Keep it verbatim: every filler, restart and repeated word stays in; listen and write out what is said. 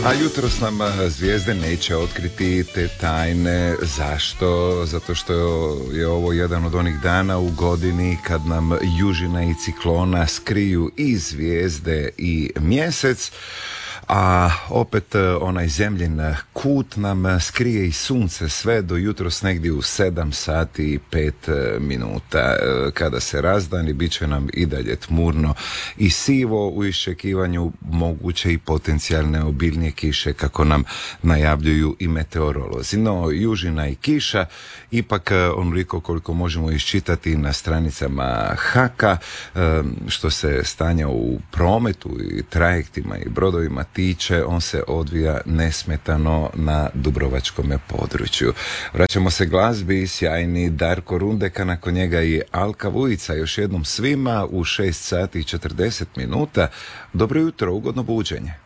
A jutros nam zvijezde neće otkriti te tajne. Zašto? Zato što je ovo jedan od onih dana u godini kad nam južina i ciklona skriju i zvijezde i mjesec, a opet onaj zemljin kut nam skrije i sunce sve do jutros negdje u sedam sati i pet minuta. Kada se razdani, bit će nam i dalje tmurno i sivo u iščekivanju moguće i potencijalne obilnije kiše, kako nam najavljuju i meteorolozi. No, južina i kiša, ipak onoliko koliko možemo iščitati na stranicama Haka, što se stanja u prometu i trajektima i brodovima tiče, on se odvija nesmetano na dubrovačkom području. Vraćamo se glazbi, sjajni Darko Rundeka, nakon njega i Alka Vujica. Još jednom svima u šest sati i četrdeset minuta. Dobro jutro, ugodno buđenje.